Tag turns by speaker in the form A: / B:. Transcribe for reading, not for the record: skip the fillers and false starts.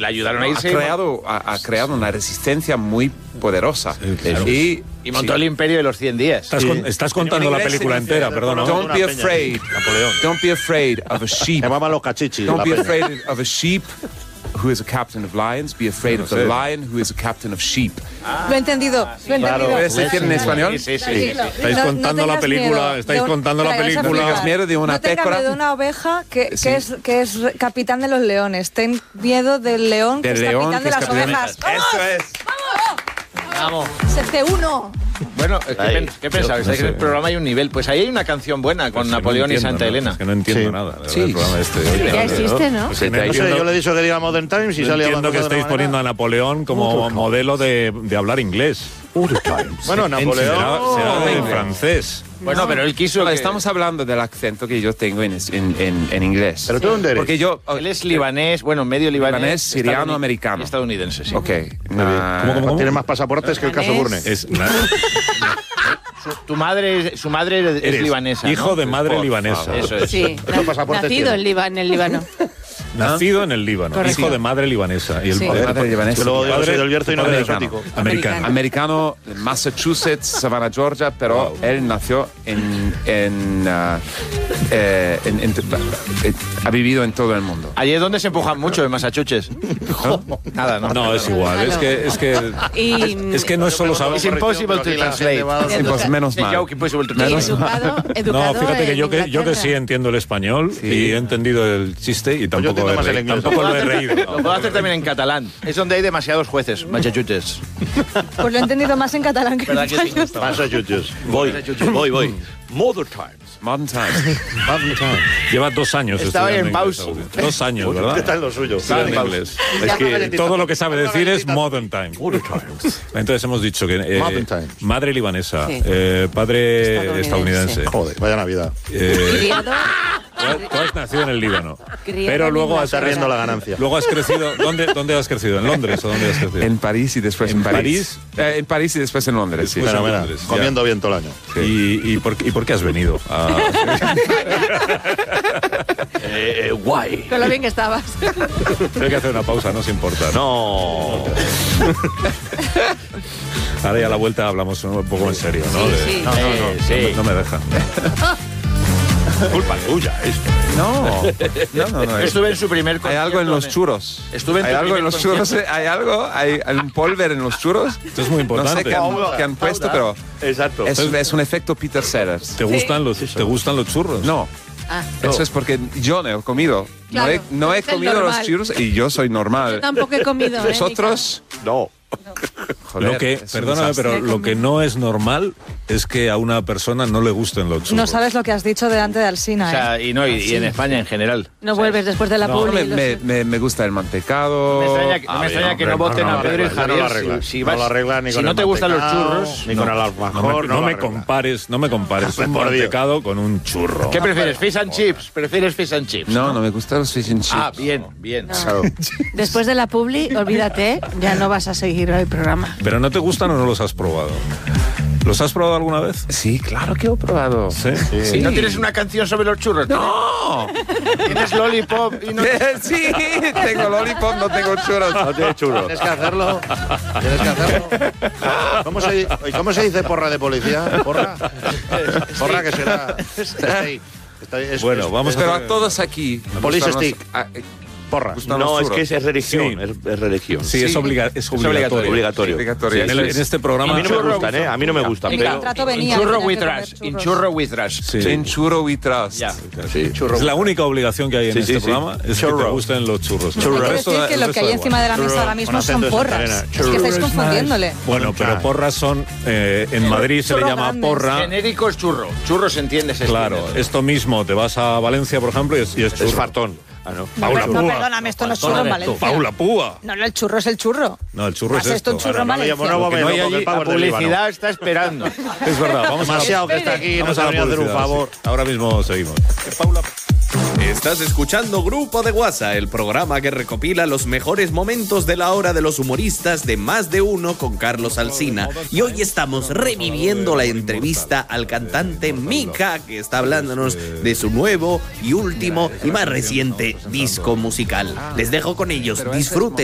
A: le ayudaron a irse.
B: Ha creado una resistencia muy poderosa.
A: Claro. Y montó el imperio de los 100 días.
C: Estás contando la película entera, perdona.
B: Don't be afraid. Don't be afraid of a sheep.
D: Llamaban los cachichis.
B: Don't be afraid of a sheep who is a captain of lions. Be afraid of the lion who is a captain of sheep.
E: Lo he entendido.
B: ¿Puedes decir en español?
A: Sí.
C: Estáis contando la película. Estáis contando la película.
B: Miedo de una pécora.
E: No tengas miedo de una oveja que es capitán de los leones. Ten miedo del león que es capitán de las ovejas.
B: Eso es.
A: Vamos.
E: C1.
A: Bueno, ¿qué pensabais? Que en el programa hay un nivel. Pues ahí hay una canción buena con Napoleón y Santa Elena.
C: Es que no entiendo nada. El programa
E: Ya existe, ¿no?
D: No sé, yo le he dicho que diga Modern Times y
C: no
D: salía
C: entiendo que estéis poniendo a Napoleón como modelo de hablar inglés.
D: Bueno, Napoleón
C: será de francés.
A: Bueno, pero él quiso.
B: Estamos hablando del acento que yo tengo en inglés.
D: ¿Pero tú dónde eres?
B: Porque
A: él es libanés, medio libanés,
B: siriano, americano.
A: Estadounidense, sí.
B: Ok.
C: ¿Cómo?
D: Tiene más pasaportes que el caso Burne.
A: Su madre es libanesa.
C: Hijo de madre libanesa.
A: Eso es.
E: Sí, nacido en Líbano.
C: Nacido en el Líbano,
E: Correcto.
C: hijo de madre libanesa. Y el
E: Sí.
B: Madre libanesa.
D: Luego yo soy del Bierzo y no de exótico.
C: Americano.
B: Americano, Massachusetts, Savannah, Georgia, pero él nació ha vivido en todo el mundo.
A: Allí es donde se empujan mucho, en Massachusetts. Nada, ¿no?
C: No, es igual. Es que no es solo saber.
A: It's impossible to translate.
B: Menos
A: It's a
B: mal.
A: joke impossible to
E: Y
A: translate.
E: educado
C: No, fíjate que
E: en
C: yo que
E: Inglaterra.
C: sí entiendo el español y he entendido el chiste y
D: yo entiendo más el inglés.
C: tampoco lo he reído.
A: Lo puedo hacer también en catalán. Es donde hay demasiados jueces, Massachusetts.
E: Pues lo he entendido más en catalán que en
A: ¿Verdad que sí?
E: español.
D: Massachusetts. Voy. Modern Times.
C: Lleva 2 años
A: Estaba
C: estudiando
A: en pausa.
C: inglés, Augusto. 2 años, ¿verdad?
D: Está en lo suyo.
C: Está en inglés. Es que todo lo que sabe decir es Modern Times. Entonces hemos dicho que
D: Modern Times.
C: madre libanesa,
E: Sí.
C: Padre estadounidense.
D: Joder, vaya Navidad.
E: Criado.
C: Tú has nacido en el Líbano,
E: Criado
C: pero
E: en
C: luego has
D: Está riendo la ganancia.
C: Luego has crecido. ¿Dónde has crecido? ¿En Londres o dónde has crecido?
B: En París y después en París. En París y después en Londres, sí.
C: Después en
D: Mira,
C: Londres, ya.
D: comiendo bien todo el año.
C: ¿Y por qué has venido?
D: Guay.
E: Con lo bien que estabas.
C: Hay que hacer una pausa, no se importa.
D: No.
C: Ahora ya a la vuelta hablamos un poco en serio, ¿no?
E: Sí.
C: No me dejan.
D: Culpa tuya esto.
B: No.
A: Estuve en su primer
B: Hay
A: concierto.
B: algo en los churros.
A: Estuve en
B: Hay
A: tu
B: algo en
A: primer
B: los churros. Hay un polver en los churros.
C: Esto es muy
B: No sé
C: importante.
B: qué han puesto, pero
D: Exacto.
B: es un efecto Peter Sellers.
C: ¿Te gustan los churros?
B: No. Eso es porque yo no he comido.
E: Claro,
B: no he
E: es el
B: comido los
E: normal.
B: churros y yo soy normal.
E: Yo tampoco he comido.
B: Vosotros,
D: No.
B: joder,
C: Lo que,
B: es un
C: perdóname,
B: desastre.
C: pero lo que no es normal es que a una persona no le gusten los churros.
E: No sabes lo que has dicho delante de Alsina,
A: O sea, y en España en general.
E: No vuelves después de la
B: No,
E: publi.
B: me gusta el mantecado.
A: Me extraña que no voten a Pedro y Javier.
D: No lo arreglas.
A: Si
D: No lo arreglas ni
A: si
D: con
A: no
D: el
A: te gustan los
D: mantecado,
A: churros,
D: ni con el alfajor.
C: No me compares un
D: Por Dios.
C: mantecado con un churro.
A: ¿qué prefieres? ¿Fish and chips? ¿Prefieres fish and chips?
B: No me gustan los fish and chips.
A: Ah, bien.
E: Después de la publi, olvídate, ya no vas a seguir el programa.
C: ¿Pero no te gustan o no los has probado? ¿Los has probado alguna vez?
B: Sí, claro que he probado.
C: Sí.
A: ¿Y no tienes una canción sobre los churros?
B: ¡No!
A: ¿Tienes Lollipop y no...
B: Sí, tengo lollipop, no tengo churros.
D: No tiene churro. Tienes que hacerlo. ¿Cómo se dice porra de policía? ¿Porra? Porra que será.
C: Bueno, vamos
B: Pero
C: a
B: a todos aquí.
D: Police
B: gustan los-
D: stick.
B: Porra.
F: No, es que es religión.
C: Sí.
F: Es religión.
C: Sí, es obligatorio.
F: Obligatorio.
C: En este programa.
F: A mí no me gustan, ¿eh? A mí no me gustan.
E: El
F: Pero
E: contrato venía.
A: Churro
E: que
A: with
E: tenías que
A: rush.
E: comer
A: In
E: churros.
A: churro with rush.
C: Sí.
B: En churro we trust.
A: Ya.
F: sí.
C: Es la única obligación que hay en
F: Sí,
C: este
F: sí, sí.
C: programa, es que te
F: Churro.
C: gusten los churros.
E: Hay que
C: El resto
E: decir que
C: el
E: lo
C: resto
E: que hay
C: da
E: encima de la mesa ahora mismo son porras. Es que estáis confundiéndole.
C: Bueno, pero porras son. En Madrid se le
E: Churros
C: llama
E: grandes.
C: porra.
A: Genérico es churro. Churro se entiende, se
C: Claro,
A: entiende.
C: esto mismo, te vas a Valencia, por ejemplo, y es churro.
F: Es fartón. Ah, no.
C: Paula
E: No,
C: Púa.
E: perdóname, esto no es churro en Valencia.
C: Paula Púa.
E: No, el churro es el churro.
C: No, el churro es
E: ¿Haz esto
C: esto.
E: un churro en Valencia?
C: Lo que no hay allí,
A: La publicidad está esperando.
C: es verdad. Vamos a
D: Demasiado que está aquí, no
C: vamos a
D: sabría hacer un
C: publicidad,
D: favor.
C: sí. Ahora mismo seguimos.
G: Estás escuchando Grupo de WhatsApp, el programa que recopila los mejores momentos de la hora de los humoristas de Más de Uno con Carlos Alsina. Y hoy estamos reviviendo la entrevista al cantante Mika, que está hablándonos de su nuevo y último y más reciente disco musical. Les dejo con ellos, disfruten.